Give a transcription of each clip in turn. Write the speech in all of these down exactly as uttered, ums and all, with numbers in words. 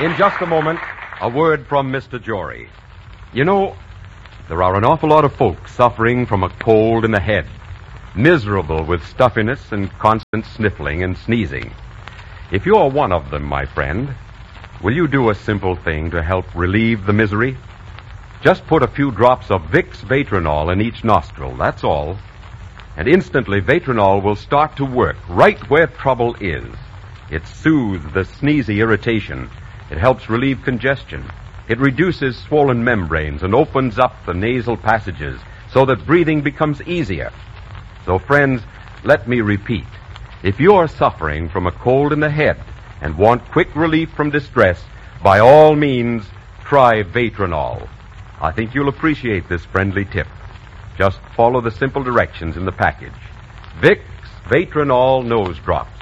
In just a moment, a word from Mister Jory. You know, there are an awful lot of folks suffering from a cold in the head, miserable with stuffiness and constant sniffling and sneezing. If you're one of them, my friend, will you do a simple thing to help relieve the misery? Just put a few drops of Vicks Vatronol in each nostril, that's all. And instantly Vatronol will start to work right where trouble is. It soothes the sneezy irritation. It helps relieve congestion. It reduces swollen membranes and opens up the nasal passages so that breathing becomes easier. So, friends, let me repeat. If you're suffering from a cold in the head and want quick relief from distress, by all means, try Vatronol. I think you'll appreciate this friendly tip. Just follow the simple directions in the package. Vicks Vatronol Nose Drops.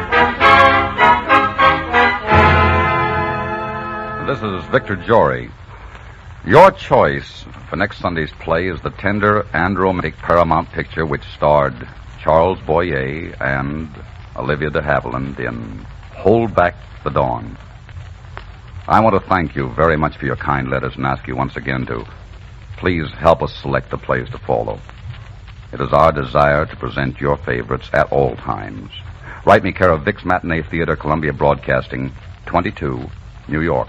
This is Victor Jory. Your choice for next Sunday's play is the tender and romantic Paramount picture which starred Charles Boyer and Olivia de Havilland in Hold Back the Dawn. I want to thank you very much for your kind letters and ask you once again to please help us select the plays to follow. It is our desire to present your favorites at all times. Write me care of Vicks Matinee Theater, Columbia Broadcasting, twenty-two, New York.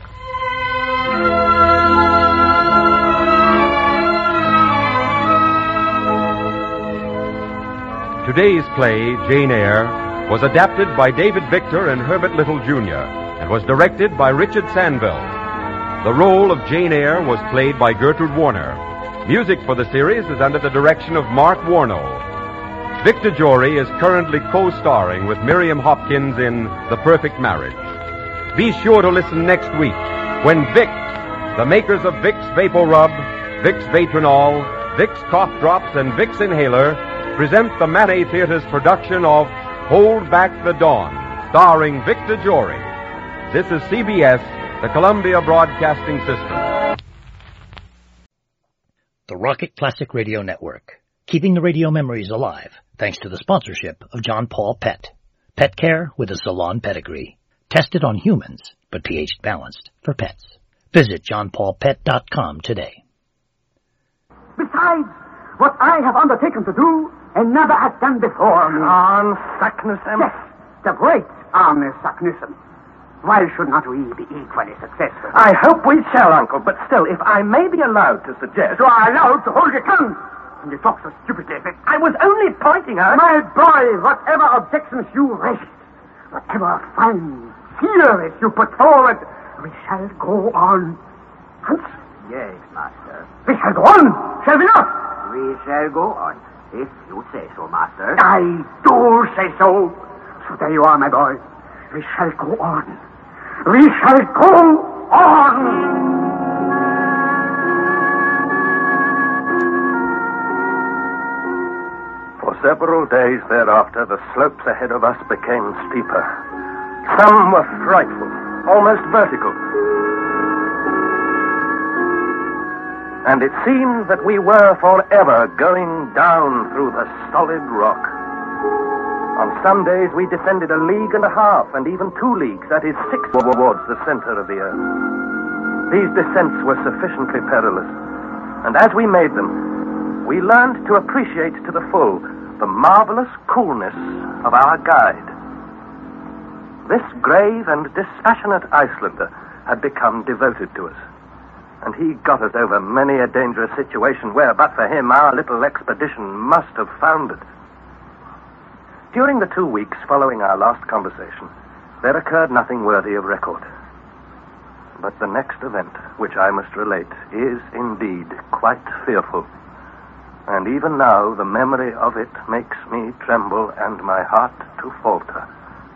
Today's play, Jane Eyre, was adapted by David Victor and Herbert Little Junior and was directed by Richard Sanville. The role of Jane Eyre was played by Gertrude Warner. Music for the series is under the direction of Mark Warnow. Victor Jory is currently co-starring with Miriam Hopkins in The Perfect Marriage. Be sure to listen next week when Vicks, the makers of Vicks Vapor Rub, Vicks Vatronol, Vicks Cough Drops, and Vicks Inhaler present the Matinee Theater's production of Hold Back the Dawn, starring Victor Jory. This is C B S, the Columbia Broadcasting System. The Rocket Classic Radio Network, keeping the radio memories alive thanks to the sponsorship of John Paul Pet. Pet care with a salon pedigree. Tested on humans, but pH balanced for pets. Visit john paul pet dot com today. Besides, what I have undertaken to do, and never has done before me. Arne Saknussemm? Yes, the great Arne Saknussemm. Why should not we be equally successful? I hope we shall, Uncle, but still, if I may be allowed to suggest... You are allowed to hold your tongue when you talk so stupidly. I was only pointing out... My boy, whatever objections you raise, whatever fine theories you put forward, we shall go on. Hans? Yes, master. We shall go on, shall we not? We shall go on, if you say so, master. I do say so. So there you are, my boy. We shall go on. We shall go on. For several days thereafter, the slopes ahead of us became steeper. Some were frightful, almost vertical. And it seemed that we were forever going down through the solid rock. On some days we descended a league and a half, and even two leagues, that is six towards the center of the earth. These descents were sufficiently perilous, and as we made them, we learned to appreciate to the full the marvelous coolness of our guide. This grave and dispassionate Icelander had become devoted to us, and he got us over many a dangerous situation where, but for him, our little expedition must have foundered. During the two weeks following our last conversation, there occurred nothing worthy of record. But the next event, which I must relate, is indeed quite fearful. And even now, the memory of it makes me tremble and my heart to falter.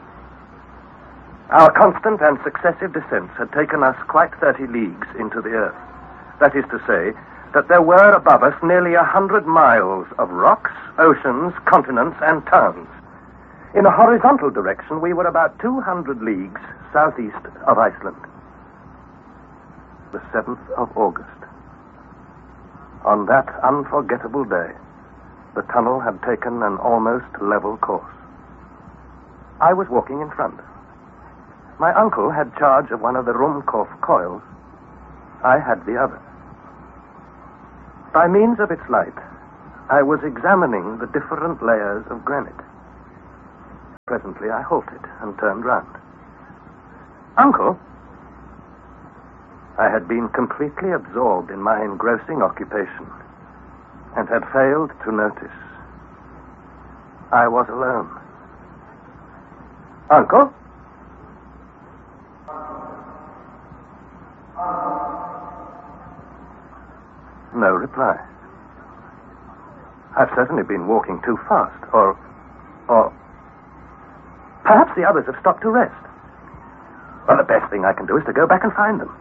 Our constant and successive descents had taken us quite thirty leagues into the earth. That is to say, that there were above us nearly a hundred miles of rocks, oceans, continents, and towns. In a horizontal direction, we were about two hundred leagues southeast of Iceland. The seventh of August. On that unforgettable day, the tunnel had taken an almost level course. I was walking in front. My uncle had charge of one of the Ruhmkorff coils. I had the other. By means of its light, I was examining the different layers of granite. Presently, I halted and turned round. Uncle? I had been completely absorbed in my engrossing occupation and had failed to notice. I was alone. Uncle? No reply. I've certainly been walking too fast, or... or... perhaps the others have stopped to rest. Well, the best thing I can do is to go back and find them.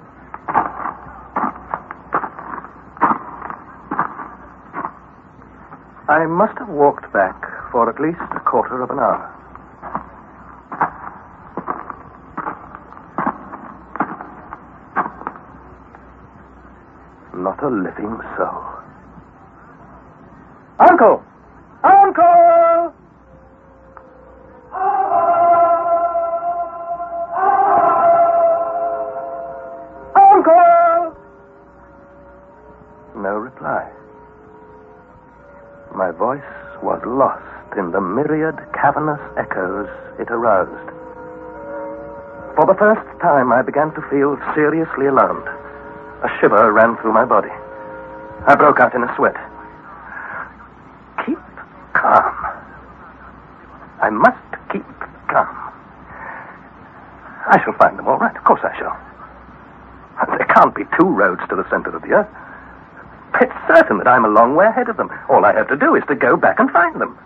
I must have walked back for at least a quarter of an hour. Not a living soul. Uncle! Uncle! Uncle! No reply. My voice was lost in the myriad cavernous echoes it aroused. For the first time, I began to feel seriously alarmed. A shiver ran through my body. I broke out in a sweat. Keep calm. I must keep calm. I shall find them all right. Of course I shall. There can't be two roads to the center of the earth. It's certain that I'm a long way ahead of them. All I have to do is to go back and find them.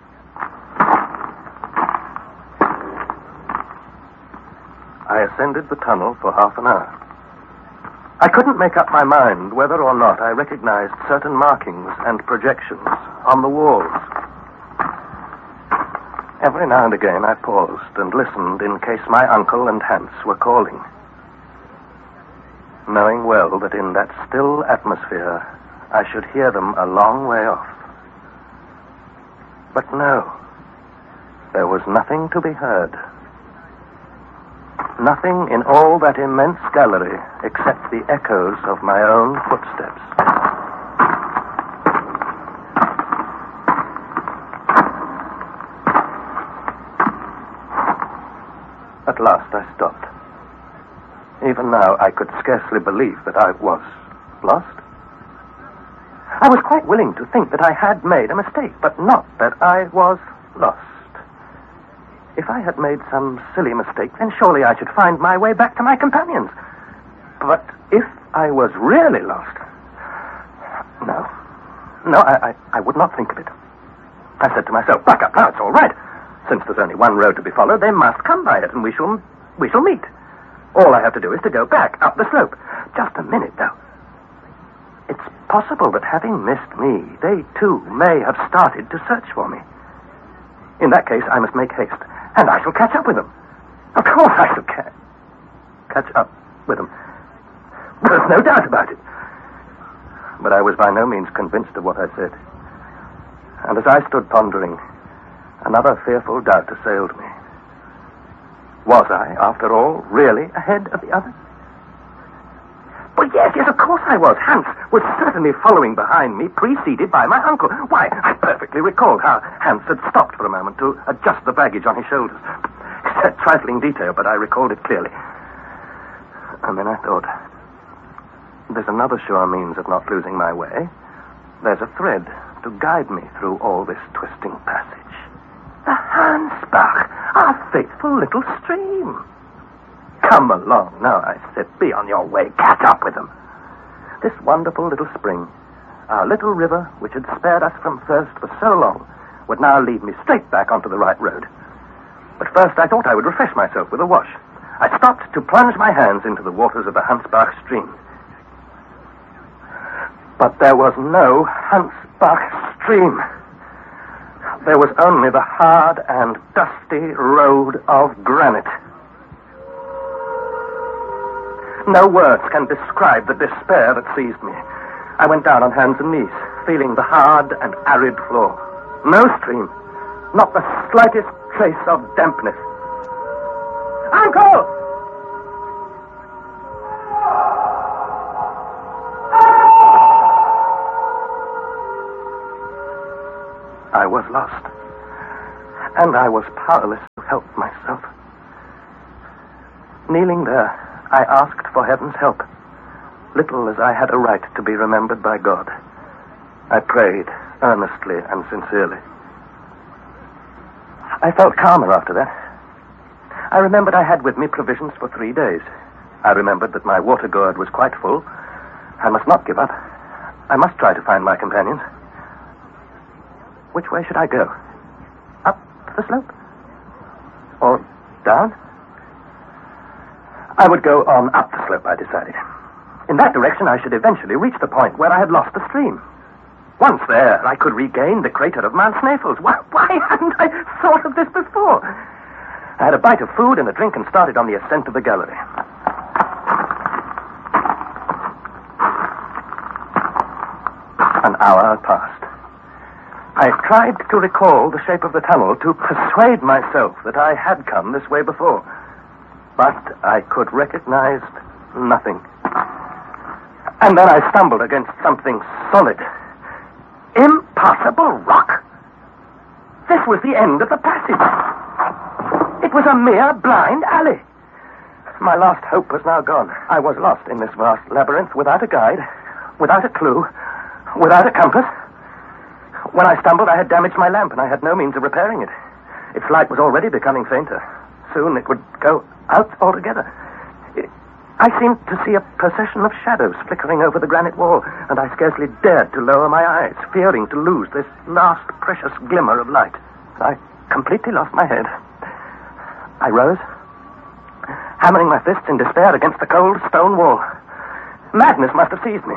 I ascended the tunnel for half an hour. I couldn't make up my mind whether or not I recognized certain markings and projections on the walls. Every now and again I paused and listened in case my uncle and Hans were calling, knowing well that in that still atmosphere I should hear them a long way off. But no, there was nothing to be heard. Nothing in all that immense gallery except the echoes of my own footsteps. At last I stopped. Even now I could scarcely believe that I was lost. I was quite willing to think that I had made a mistake, but not that I was lost. If I had made some silly mistake, then surely I should find my way back to my companions. But if I was really lost... No. No, I, I, I would not think of it. I said to myself, back up now, it's all right. Since there's only one road to be followed, they must come by it, and we shall, we shall meet. All I have to do is to go back, up the slope. Just a minute, though. It's possible that having missed me, they, too, may have started to search for me. In that case, I must make haste. And I shall catch up with them. Of course I shall ca- catch up with them. There's no doubt about it. But I was by no means convinced of what I said. And as I stood pondering, another fearful doubt assailed me. Was I, after all, really ahead of the others? Well, yes, yes, of course I was. Hans was certainly following behind me, preceded by my uncle. Why, I perfectly recalled how Hans had stopped for a moment to adjust the baggage on his shoulders. It's a trifling detail, but I recalled it clearly. And then I thought, there's another sure means of not losing my way. There's a thread to guide me through all this twisting passage. The Hansbach, our faithful little stream. Come along now, I said. Be on your way. Catch up with them. This wonderful little spring, our little river, which had spared us from thirst for so long, would now lead me straight back onto the right road. But first I thought I would refresh myself with a wash. I stopped to plunge my hands into the waters of the Hansbach stream. But there was no Hansbach stream. There was only the hard and dusty road of granite. No words can describe the despair that seized me. I went down on hands and knees, feeling the hard and arid floor. No stream, not the slightest trace of dampness. Uncle! I was lost, and I was powerless to help myself. Kneeling there, I asked for heaven's help, little as I had a right to be remembered by God. I prayed earnestly and sincerely. I felt calmer after that. I remembered I had with me provisions for three days. I remembered that my water gourd was quite full. I must not give up. I must try to find my companions. Which way should I go? Up the slope? Or down? I would go on up the slope, I decided. In that direction, I should eventually reach the point where I had lost the stream. Once there, I could regain the crater of Mount Sneffels. Why, why hadn't I thought of this before? I had a bite of food and a drink and started on the ascent of the gallery. An hour passed. I tried to recall the shape of the tunnel to persuade myself that I had come this way before. But I could recognize nothing. And then I stumbled against something solid. Impossible rock. This was the end of the passage. It was a mere blind alley. My last hope was now gone. I was lost in this vast labyrinth without a guide, without a clue, without a compass. When I stumbled, I had damaged my lamp, and I had no means of repairing it. Its light was already becoming fainter. Soon it would go out altogether. It, I seemed to see a procession of shadows flickering over the granite wall, and I scarcely dared to lower my eyes, fearing to lose this last precious glimmer of light. I completely lost my head. I rose, hammering my fists in despair against the cold stone wall. Madness must have seized me.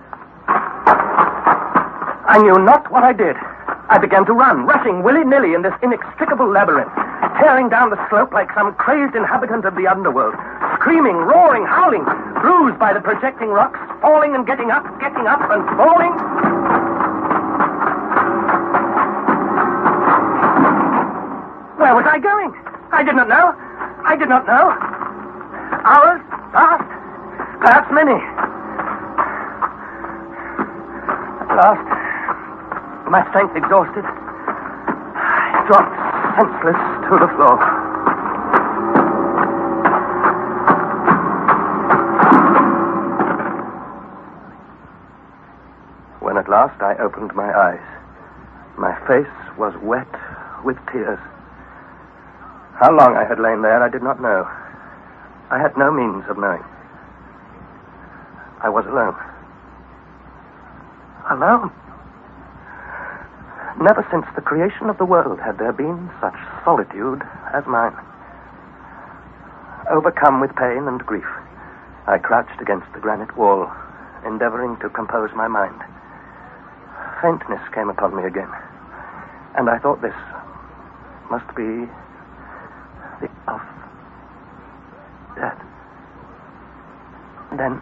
I knew not what I did. I began to run, rushing willy-nilly in this inextricable labyrinth, tearing down the slope like some crazed inhabitant of the underworld, screaming, roaring, howling, bruised by the projecting rocks, falling and getting up, getting up and falling. Where was I going? I did not know. I did not know. Hours passed, perhaps many. At last, my strength exhausted, I dropped senseless to the floor. When at last I opened my eyes, my face was wet with tears. How long I had lain there, I did not know. I had no means of knowing. I was alone. Alone? Never since the creation of the world had there been such solitude as mine. Overcome with pain and grief, I crouched against the granite wall, endeavoring to compose my mind. Faintness came upon me again, and I thought this must be the of death. Then,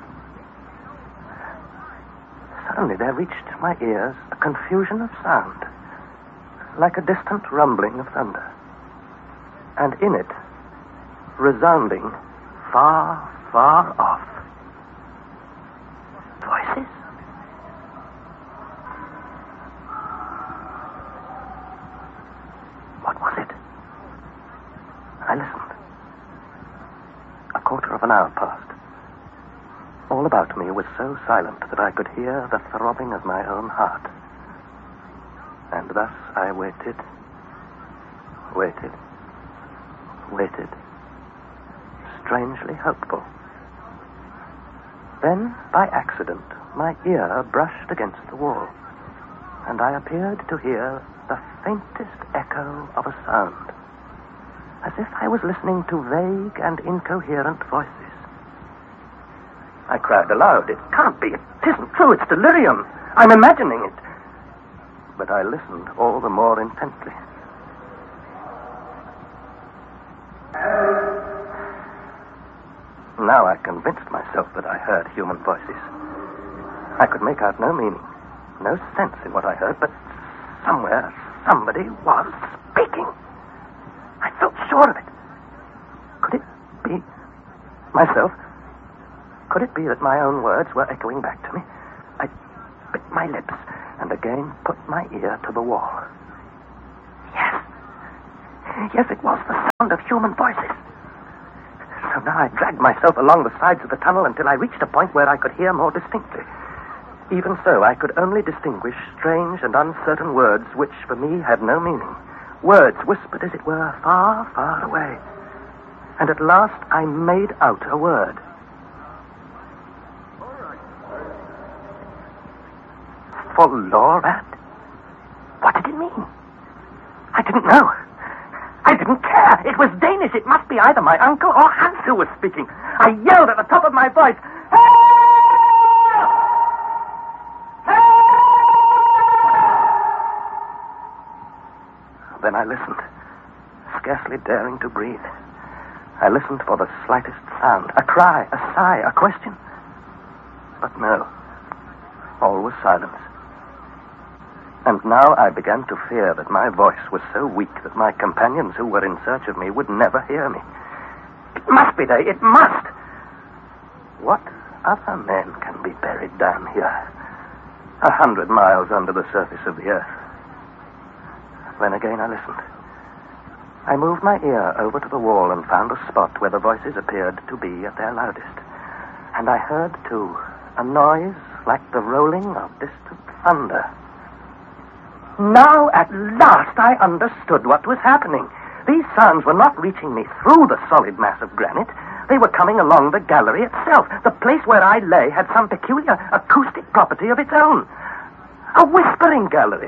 suddenly there reached my ears a confusion of sound, like a distant rumbling of thunder. And in it, resounding far, far off, voices. What was it? I listened. A quarter of an hour passed. All about me was so silent that I could hear the throbbing of my own heart. And thus I waited, waited, waited, strangely hopeful. Then, by accident, my ear brushed against the wall, and I appeared to hear the faintest echo of a sound, as if I was listening to vague and incoherent voices. I cried aloud, "It can't be, it isn't true, it's delirium. I'm imagining it." But I listened all the more intently. Now I convinced myself that I heard human voices. I could make out no meaning, no sense in what I heard, but somewhere somebody was speaking. I felt sure of it. Could it Myself? Could it be that my own words were echoing back to me? I bit my lips and again put my ear to the wall. Yes. Yes, it was the sound of human voices. So now I dragged myself along the sides of the tunnel until I reached a point where I could hear more distinctly. Even so, I could only distinguish strange and uncertain words which, for me, had no meaning. Words whispered, as it were, far, far away. And at last I made out a word. For Lorat? What did it mean? I didn't know. I didn't care. It was Danish. It must be either my uncle or Hans who was speaking. I yelled at the top of my voice, "Help! Help!" Then I listened, scarcely daring to breathe. I listened for the slightest sound, a cry, a sigh, a question. But no, all was silence. And now I began to fear that my voice was so weak that my companions who were in search of me would never hear me. It must be they, it must! What other men can be buried down here, a hundred miles under the surface of the earth? Then again I listened. I moved my ear over to the wall and found a spot where the voices appeared to be at their loudest. And I heard, too, a noise like the rolling of distant thunder. Now, at last, I understood what was happening. These sounds were not reaching me through the solid mass of granite. They were coming along the gallery itself. The place where I lay had some peculiar acoustic property of its own. A whispering gallery.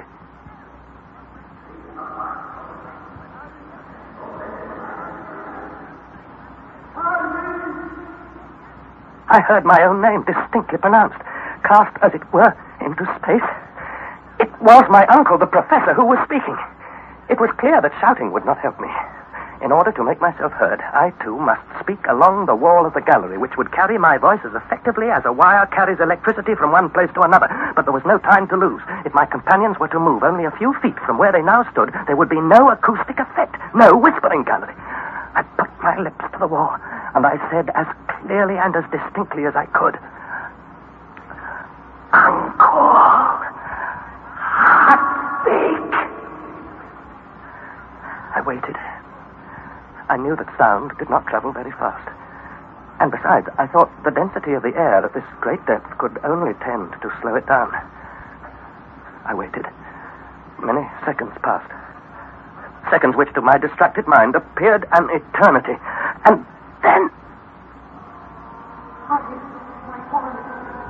I heard my own name distinctly pronounced, cast, as it were, into space. It was my uncle, the professor, who was speaking. It was clear that shouting would not help me. In order to make myself heard, I, too, must speak along the wall of the gallery, which would carry my voice as effectively as a wire carries electricity from one place to another. But there was no time to lose. If my companions were to move only a few feet from where they now stood, there would be no acoustic effect, no whispering gallery. I put my lips to the wall, and I said as clearly and as distinctly as I could, "Uncle! Speak!" I waited. I knew that sound did not travel very fast. And besides, I thought the density of the air at this great depth could only tend to slow it down. I waited. Many seconds passed. Seconds which, to my distracted mind, appeared an eternity. And then...